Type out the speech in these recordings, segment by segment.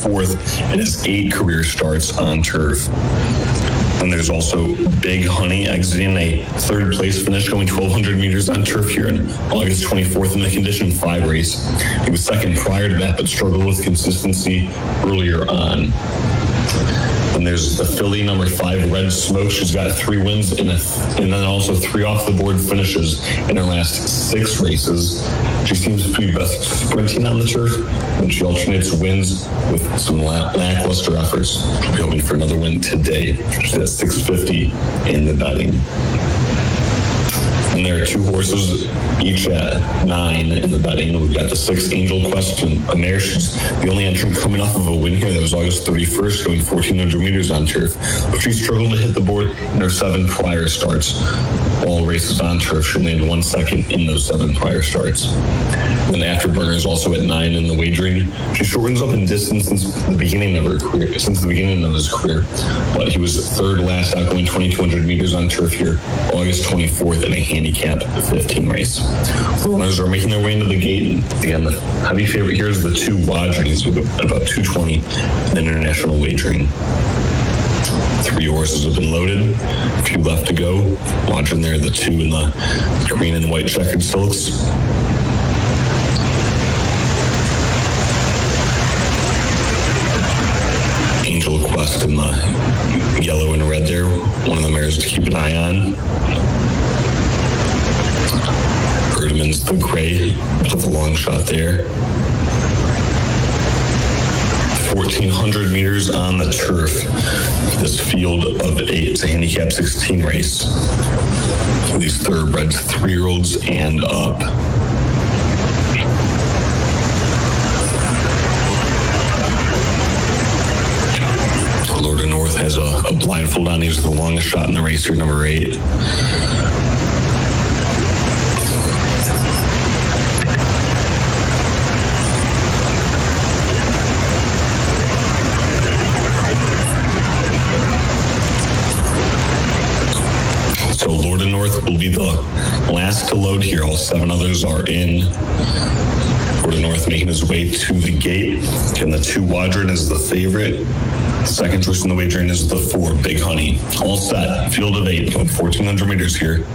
fourth in his 8 career starts on turf. And there's also Big Honey exiting a 3rd place finish, going 1,200 meters on turf here on August 24th in the Condition 5 race. He was second prior to that, but struggled with consistency earlier on. And there's the filly number 5, Red Smoke. She's got 3 wins and then also 3 off the board finishes in her last 6 races. She seems to be best sprinting on the turf, and she alternates wins with some lackluster efforts. She'll be hoping for another win today. She's at 650 in the betting. And there are 2 horses, each at 9 in the betting. We've got the 6 Angel Quest and a mare. She's the only entrant coming off of a win here. That was August 31st, going 1,400 meters on turf. But she struggled to hit the board in her 7 prior starts. All races on turf. She landed 1 second in those 7 prior starts. And Afterburner is also at 9 in the wagering. She shortens up in distance since the beginning of his career. But he was 3rd last out, going 2,200 meters on turf here, August 24th in a handicap 15 race. The runners are making their way into the gate. And again, the heavy favorite here is the 2 Wadrins with about 220 in international wagering. 3 horses have been loaded, a few left to go. Watching there, the 2 in the green and white checkered silks. Angel Quest in the yellow and red there, one of the mares to keep an eye on. Erdman's the gray, with a long shot there. 1,400 meters on the turf. This field of 8, it's a handicap 16 race. These thoroughbreds, 3-year-olds and up. Lord of North has a blindfold on. He's the longest shot in the race here, number 8. So Lord of North will be the last to load here. All 7 others are in. Lord of North making his way to the gate. And the 2 Wadrin is the favorite. The second choice in the wagering is the 4 Big Honey. All set. Field of 8, going 1,400 meters here.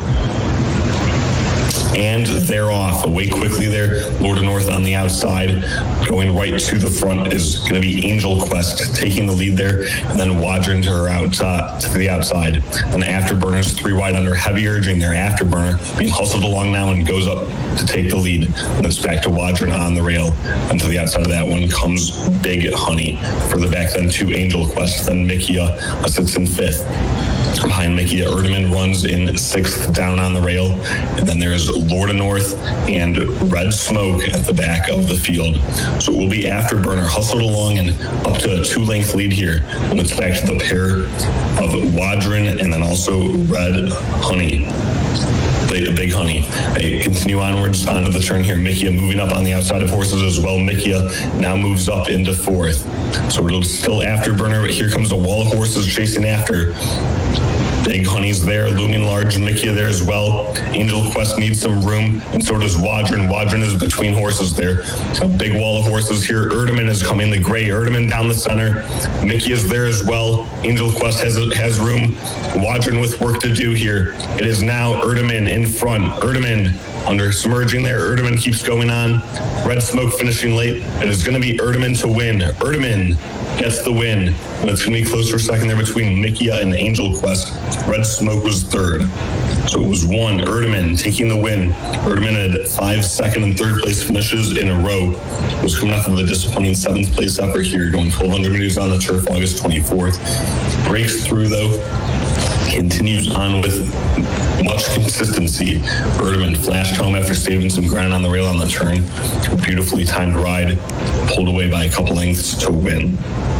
And they're off. Away quickly there. Lord of North on the outside. Going right to the front is going to be Angel Quest taking the lead there. And then Wadrin to the outside. And Afterburner's 3 wide under heavy urging there. Afterburner being hustled along now and goes up to take the lead. And it's back to Wadrin on the rail. And to the outside of that one comes Big Honey. Further back then to Angel Quest. Then Mikia sits in 5th. Behind Mikia, Erdman runs in 6th down on the rail. And then there's Lord of North and Red Smoke at the back of the field. So it will be Afterburner hustled along and up to a 2-length lead here. And it's back to the pair of Wadrin and then also Red Honey. The Big Honey. They continue onwards onto the turn here. Mikia moving up on the outside of horses as well. Mikia now moves up into 4th. So it'll still Afterburner, but here comes a wall of horses chasing after. Big Honey's there, looming large. Mikia there as well. Angel Quest needs some room, and so does Wadrin. Wadrin is between horses there. A big wall of horses here. Erdman is coming, the gray Erdman down the center. Mikia's there as well. Angel Quest has room. Wadrin with work to do here. It is now Erdman in front. Erdman under submerging there. Erdman keeps going on. Red Smoke finishing late. It is going to be Erdman to win. Erdman gets the win. And it's going to be close for a second there between Mikia and Angel Quest. Red Smoke was 3rd. So it was 1, Erdman taking the win. Erdman had 5 second and 3rd place finishes in a row. Was coming off of a disappointing 7th place effort here, going 1,200 meters on the turf August 24th. Breaks through though. Continues on with much consistency. Erdman flashed home after saving some ground on the rail on the turn. Beautifully timed ride. Pulled away by a couple lengths to win.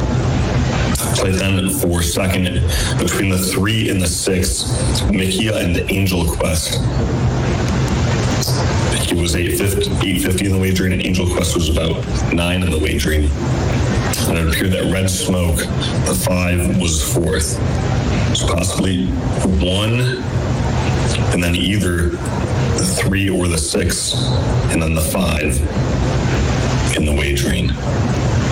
Play then for second between the 3 and the 6, Mikia and Angel Quest. Mikia was 850 in the wagering, and Angel Quest was about 9 in the wagering. And it appeared that Red Smoke, the 5, was 4th. So possibly 1, and then either the 3 or the 6, and then the 5 in the wagering.